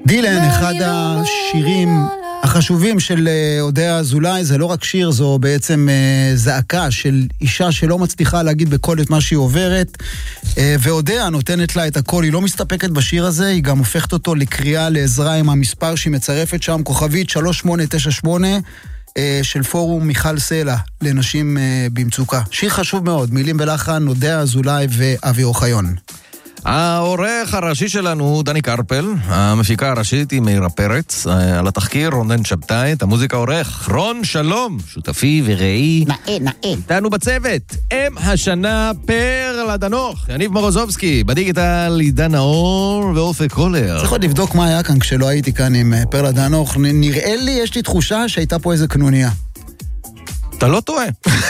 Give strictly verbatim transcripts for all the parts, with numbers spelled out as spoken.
דילן, אחד השירים החשובים של אודיה אזולאי, זה לא רק שיר, זו בעצם זעקה של אישה שלא מצליחה להגיד בקול את מה שהיא עוברת, ואודיה נותנת לה את הכל, היא לא מסתפקת בשיר הזה, היא גם הופכת אותו לקריאה לעזרה עם המספר שהיא מצרפת שם, כוכבית שלוש שמונה תשע שמונה, של פורום מיכל סלע לנשים במצוקה. שיר חשוב מאוד, מילים ולחן, אודיה אזולאי ואבי אוחיון. העורך הראשי שלנו הוא דני קרפל, המפיקה הראשית היא מאירה פרץ, על התחקיר רונן שבתאי, את המוזיקה עורך רון שלום, שותפי ורעי. נאה, נאה. איתנו בצוות, אם השנה פרלה דנוך, יניב מורוזובסקי, בדיגיטל עידן האור ואופק קולר. צריך עוד לבדוק מה היה כאן כשלא הייתי כאן עם פרלה דנוך, נראה לי, יש לי תחושה שהייתה פה איזה קנוניה. אתה לא טועה.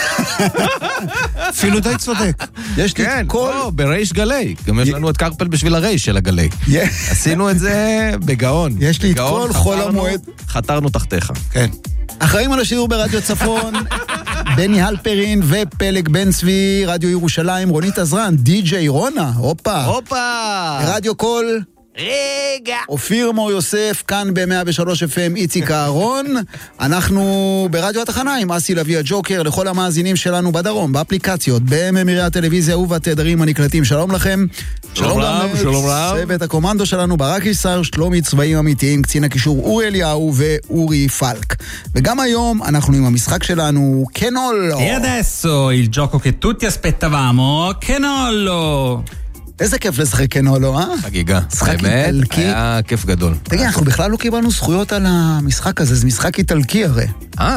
אפילו די צודק. יש לי כן, כל... או, ברייש גלי. גם יש לנו את קרפל בשביל הרייש של הגלי. עשינו את זה בגאון. יש לי את כל חול המועד. חתרנו תחתיך. כן. אחראים על השידור ברדיו צפון, בני הלפרין ופלג בן צבי, רדיו ירושלים, רונית עזרן, די-ג'יי רונה, הופה. הופה. רדיו קול. רגע. אופיר מור יוסף, כאן ב-מאה ושלוש אף אם, איציק אהרון. אנחנו ברדיו התחנה עם אסי לוי הג'וקר, לכל המאזינים שלנו בדרום, באפליקציות, בממירי הטלוויזיה ובתדרים הנקלטים. שלום לכם. שלום רב, שלום רב. צוות הקומנדו שלנו, ברק ישר, שלומי צבעים אמיתיים, קצין הקישור אורי אליהו ואורי פלק. וגם היום אנחנו עם המשחק שלנו, קנולו. E adesso il gioco che tutti aspettavamo, קנולו. איזה כיף לשחק קנולו, אה? חגיגה. משחק איטלקי. היה כיף גדול. תגיד, אנחנו בכלל לא קיבלנו זכויות על המשחק הזה, זה משחק איטלקי הרי. אה,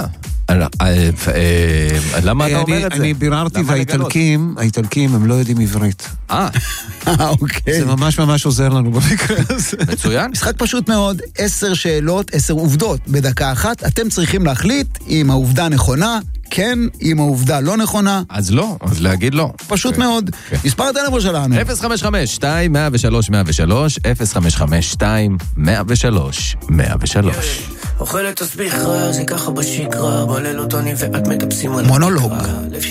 למה אתה אומר את זה? אני ביררתי, והאיטלקים, האיטלקים הם לא יודעים עברית. אה, אוקיי. זה ממש ממש עוזר לנו במקרה הזה. מצוין. משחק פשוט מאוד, עשר שאלות, עשר עובדות בדקה אחת, אתם צריכים להחליט אם העובדה נכונה, כן, אם העובדה לא נכונה. אז לא, אז להגיד לא. פשוט מאוד. מספר הטלפון שלנו. אפס חמש חמש שתיים מאה ושלוש מאה ושלוש, אפס חמש חמש שתיים מאה ושלוש מאה ושלוש. אוכלת תסביך רע, זה ככה בשגרה, בלילות אני ואת מטפסים על מונולוג.